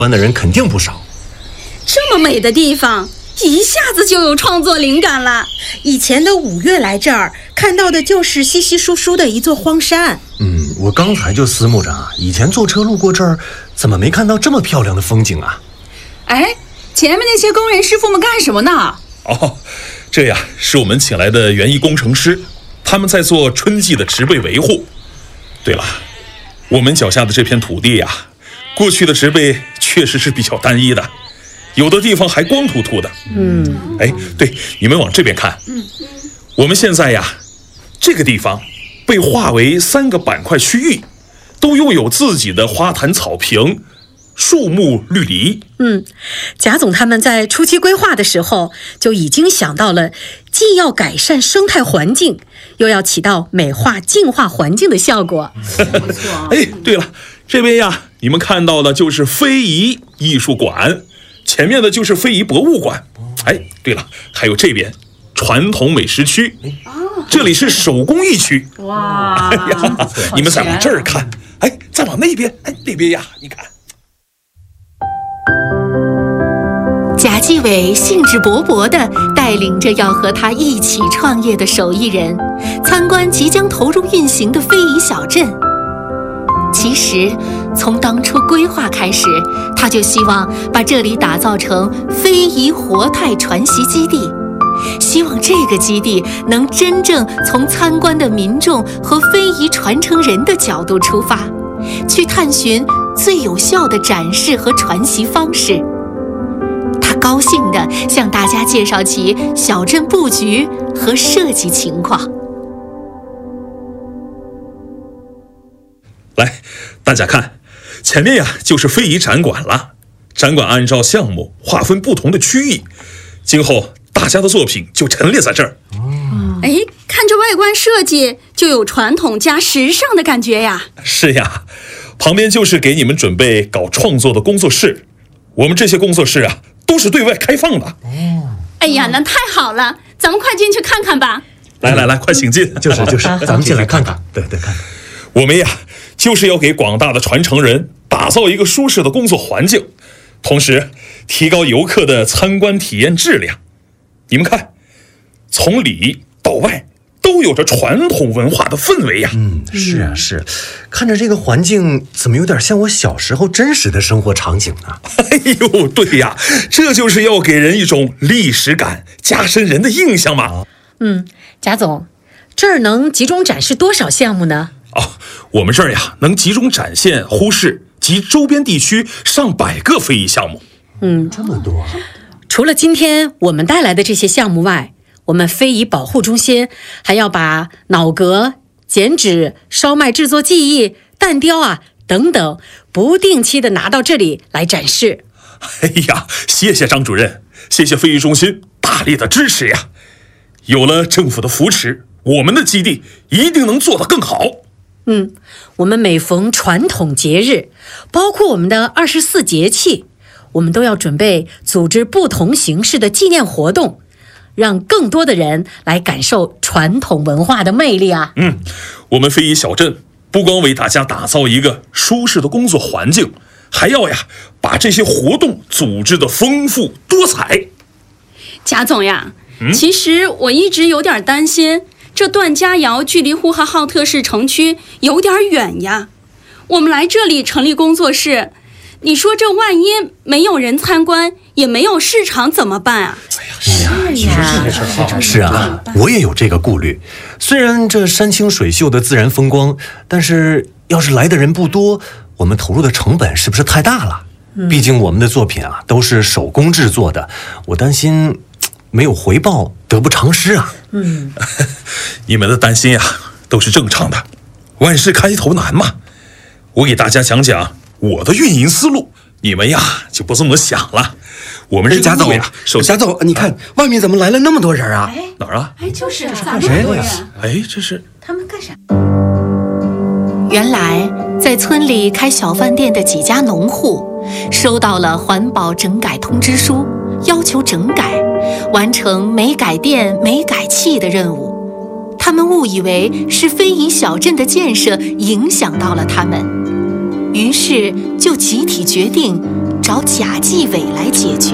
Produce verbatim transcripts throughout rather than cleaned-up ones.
观的人肯定不少。 这么美的地方，一下子就有创作灵感了。 以前的五月来这儿看到的就是稀稀疏疏的一座荒山。 嗯，我刚才就思慕着啊，以前坐车路过这儿，怎么没看到这么漂亮的风景啊？ 哎，前面那些工人师傅们干什么呢？ 哦，这呀是我们请来的园艺工程师，他们在做春季的植被维护。对了，我们脚下的这片土地呀，过去的植被确实是比较单一的，有的地方还光秃秃的。嗯，哎，对，你们往这边看。嗯，我们现在呀，这个地方被划为三个板块区域，都拥有自己的花坛草坪、树木绿篱。 嗯，贾总他们在初期规划的时候就已经想到了，既要改善生态环境，又要起到美化净化环境的效果。 没错。 哎，对了，这边呀，你们看到的就是非遗艺术馆，前面的就是非遗博物馆。哎，对了，还有这边传统美食区，这里是手工艺区。 哇， 哎呀，你们再往这儿看，哎，再往那边，哎，那边呀，你看。 贾继伟兴致勃勃地带领着要和他一起创业的手艺人参观即将投入运行的非遗小镇。其实从当初规划开始，他就希望把这里打造成非遗活态传习基地，希望这个基地能真正从参观的民众和非遗传承人的角度出发，去探寻最有效的展示和传习方式。他高兴地向大家介绍起小镇布局和设计情况。 来，大家看，前面呀就是非遗展馆了。展馆按照项目划分不同的区域，今后大家的作品就陈列在这儿。 哎，看这外观设计，就有传统加时尚的感觉呀。 是呀，旁边就是给你们准备搞创作的工作室。我们这些工作室啊，都是对外开放的。 哎呀，那太好了，咱们快进去看看吧。 来来来，快请进。 就是就是，咱们进来看看。对对，看看。 我们呀，就是要给广大的传承人打造一个舒适的工作环境，同时提高游客的参观体验质量。你们看，从里到外都有着传统文化的氛围呀。 嗯，是啊是，看着这个环境，怎么有点像我小时候真实的生活场景呢？ 哎呦，对呀，这就是要给人一种历史感，加深人的印象嘛。 嗯，贾总，这儿能集中展示多少项目呢？ 哦，我们这儿呀，能集中展现呼市及周边地区上百个非遗项目。 嗯， 这么多。 除了今天我们带来的这些项目外，我们非遗保护中心还要把脑革、剪纸、烧麦制作技艺、蛋雕啊等等不定期的拿到这里来展示。 哎呀，谢谢张主任，谢谢非遗中心大力的支持呀！有了政府的扶持，我们的基地一定能做得更好。 嗯，我们每逢传统节日，包括我们的二十四节气，我们都要准备组织不同形式的纪念活动，让更多的人来感受传统文化的魅力啊！ 嗯，我们非遗小镇不光为大家打造一个舒适的工作环境，还要呀把这些活动组织的丰富多彩。 贾总呀，嗯、其实我一直有点担心，这段家窑距离呼和浩特市城区有点远呀。我们来这里成立工作室，你说这万一没有人参观，也没有市场怎么办啊？ 哎呀，是呀，是啊，我也有这个顾虑。虽然这山清水秀的自然风光，但是要是来的人不多，我们投入的成本是不是太大了？嗯、毕竟我们的作品啊都是手工制作的，我担心没有回报，得不偿失啊。 嗯， 你们的担心呀都是正常的，万事开头难嘛。我给大家讲讲我的运营思路，你们呀就不这么想了。我们是贾总呀，首贾总，你看、啊、外面怎么来了那么多人啊？ 哎、 哪儿啊？ 哎，就是啊， 干谁呀？ 哎，这是他们干啥？ 原来在村里开小饭店的几家农户收到了环保整改通知书，要求整改，完成没改电、没改气的任务。他们误以为是非遗小镇的建设影响到了他们，于是就集体决定找找贾继伟来解决。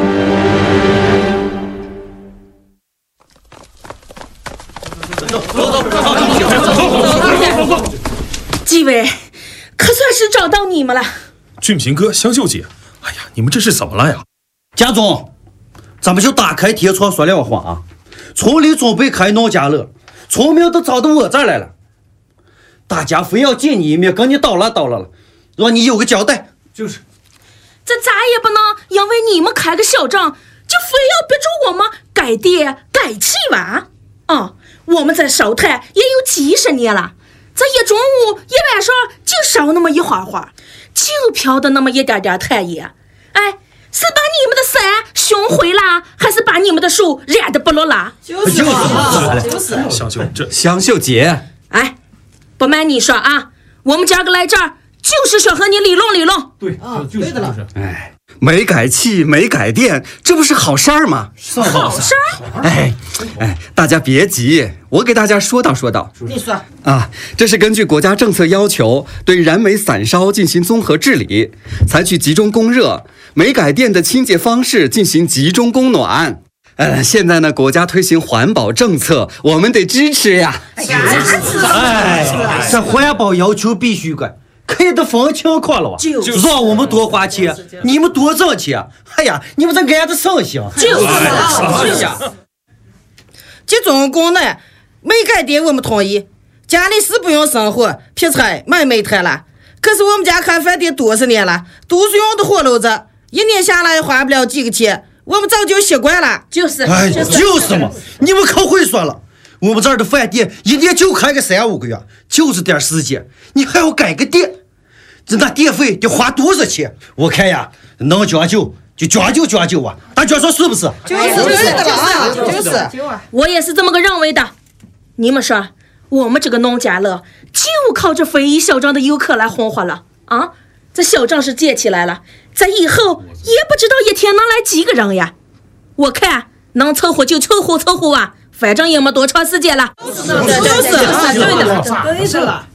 纪委，可算是找到你们了。 俊平哥、香秀姐，哎呀，你们这是怎么了呀？ 贾总，咱们就打开贴窗说亮话啊！村里准备开农家乐，村民都找到我这儿来了，大家非要见你一面，跟你叨啦叨啦了，让你有个交代。 就是， 这咱也不能因为你们开个小账，就非要逼着我们改爹改气吧？啊、嗯，我们在烧炭也有几十年了，这一中午一晚上就烧那么一会儿会儿，就飘的那么一点点炭叶，哎。是把你们的山熏毁了，还是把你们的树染得不落了？ 就是就是，香秀这香秀姐， 哎，不瞒你说啊，我们今儿个来这儿就是想和你理论理论。 对啊，对的了。 哎，没改气没改电，这不是好事儿吗？ 好事儿。 哎哎，大家别急，我给大家说道说道。 你说啊，这是根据国家政策要求，对燃煤散烧进行综合治理，采取集中供热。煤改电的清洁方式进行集中供暖。呃，现在呢，国家推行环保政策，我们得支持呀。 哎呀， 哎，这环保要求必须改，开的风情况了啊！让我们多花钱，你们多挣钱。哎呀，你们这安的省心。 就是啊，集中供暖，煤改电我们同意，家里是不用生火、劈柴、买煤炭了。可是我们家开饭店多少年了，都是用的火炉子。一年下来花不了几个钱，我们早就习惯了。就是， 哎，就是嘛，你们可会说了。我们这儿的饭店一年就开个三五个月，就这点时间，你还要改个电，这那电费得花多少钱？我看呀，能将就就将就将就啊，大家说是不是？ 就是就是就是就是，我也是这么个认为的。你们说，我们这个农家乐就靠这非遗小镇的游客来红火了啊！这小镇是建起来了，在以后也不知道一天能来几个人呀。我看能凑合就凑合凑合啊，反正也没多长时间了。就是就是对的，对的了。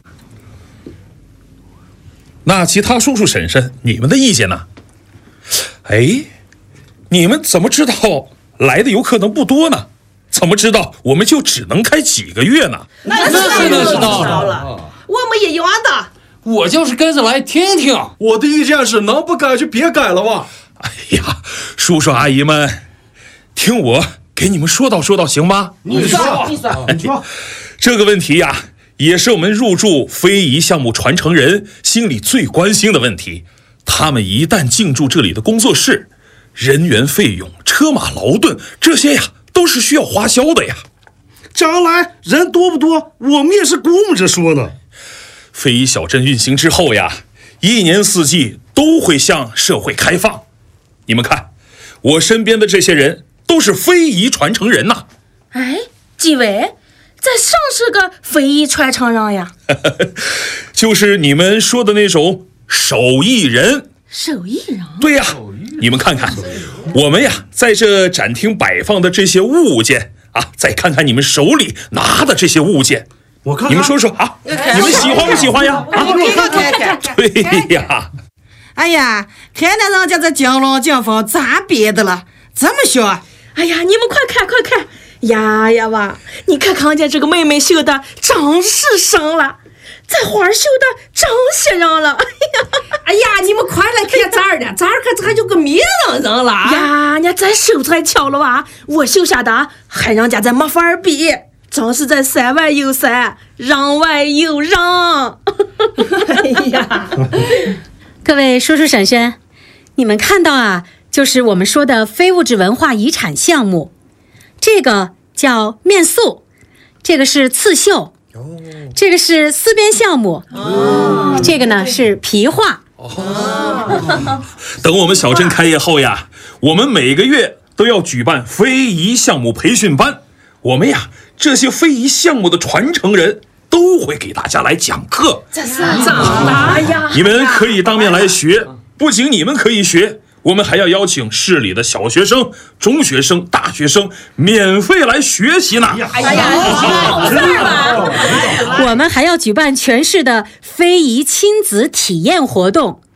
那其他叔叔婶婶，你们的意见呢？哎，你们怎么知道来的游客能不多呢？怎么知道我们就只能开几个月呢？ 那是知道了，我们也一样的。 我就是跟着来听听。 我的意见是，能不改就别改了吧。 哎呀，叔叔阿姨们，听我给你们说道说道，行吗？ 你说，你说， 你说。这个问题呀，也是我们入驻非遗项目传承人心里最关心的问题。他们一旦进驻这里的工作室，人员费用、车马劳顿这些呀，都是需要花销的呀。 将来人多不多，我们也是估摸着说呢。 非遗小镇运行之后呀，一年四季都会向社会开放。你们看，我身边的这些人都是非遗传承人呐。 哎，纪委，这上是个非遗传承人呀？ 就是你们说的那种手艺人。 手艺人？ 对呀，你们看看，我们呀，在这展厅摆放的这些物件啊，再看看你们手里拿的这些物件。 我看看， 你们说说啊，你们喜欢不喜欢呀？啊， 看看看， 对呀。 哎呀，看那人家这江龙江风咋编的了？这么小！哎呀，你们快看快看呀呀吧！你看看人家这个妹妹绣的真是神了，这花绣的真吸人了。哎呀， 哎呀，你们快来看这儿的，这儿可这还有个面人人了呀！人家这绣出来巧了吧？我绣下的还人家这没法比。真是在山外有山，人外有人。哎呀， 各位叔叔婶婶，你们看到啊，就是我们说的非物质文化遗产项目，这个叫面塑，这个是刺绣，这个是丝边项目，哦、这个呢是皮画。 哦、等我们小镇开业后呀，我们每个月都要举办非遗项目培训班。我们呀，这些非遗项目的传承人都会给大家来讲课。 这是怎么呀？ 你们可以当面来学，不仅你们可以学，我们还要邀请市里的小学生、中学生、大学生免费来学习呢。 哎呀， 我们还要举办全市的非遗亲子体验活动。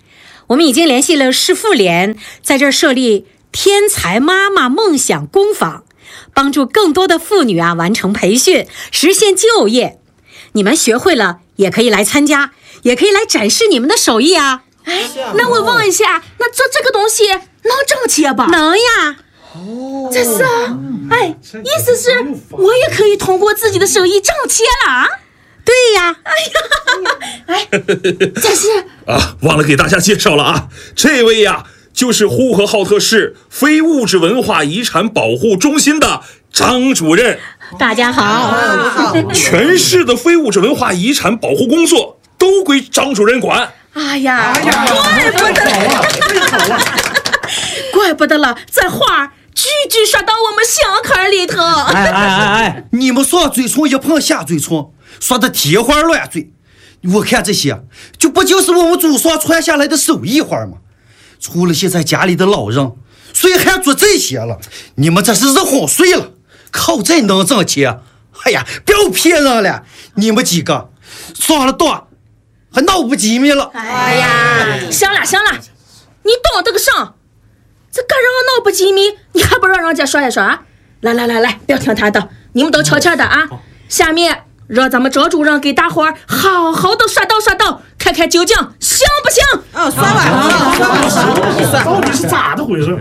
我们已经联系了市妇联，在这儿设立天才妈妈梦想工坊，帮助更多的妇女啊完成培训，实现就业。你们学会了也可以来参加，也可以来展示你们的手艺啊。 哎，那我问一下，那做这个东西能挣钱吧？ 能呀。 哦，这是啊，哎，意思是我也可以通过自己的手艺挣钱了啊？ 对呀。 哎呀，哎，这是啊，忘了给大家介绍了啊，这位呀，就是呼和浩特市非物质文化遗产保护中心的张主任。 大家好。 全市的非物质文化遗产保护工作都归张主任管。 哎呀，怪不得，怪不得了，这花句句说到我们心坎里头。 哎哎哎哎，你们上嘴唇一碰下嘴唇，说的天花乱坠。我看这些，就不就是我们祖上传下来的手艺花吗？除了现在家里的老人，谁还做这些了？你们这是日哄睡了，靠这能挣钱？哎呀，不要骗人了！你们几个上了当，还闹不机密了。 哎呀，行了行了，你懂这个上，这敢让我闹不机密，你还不让人家说一说啊？来来来来，不要听他的，你们都悄悄的啊。下面让咱们赵主任给大伙儿好好的说道说道，看看究竟行不行？ 哦，算吧，算吧，算吧， 到底是咋的回事？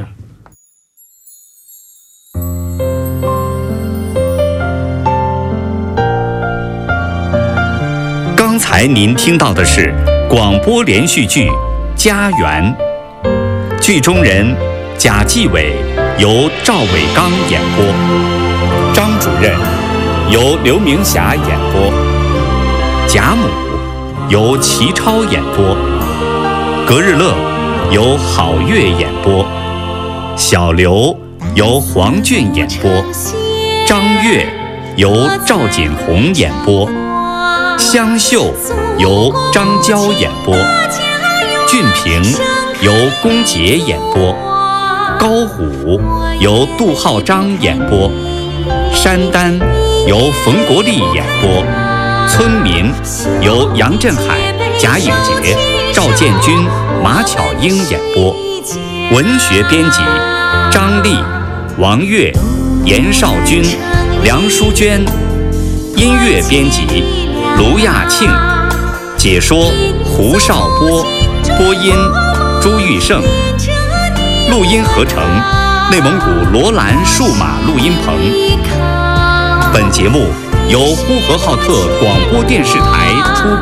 刚才您听到的是广播连续剧《家园》，剧中人贾继伟由赵伟刚演播，张主任由刘明霞演播，贾母由齐超演播，格日乐由郝月演播，小刘由黄俊演播，张悦由赵锦红演播，香秀由张娇演播，俊平由龚杰演播，高虎由杜浩章演播，山丹由冯国立演播，村民由杨振海、贾颖杰、赵建军、马巧英演播，文学编辑张丽、王悦、严少军、梁淑娟，音乐编辑卢亚庆，解说胡少波，播音朱玉胜，录音合成内蒙古罗兰数码录音棚。本节目由呼和浩特广播电视台出品。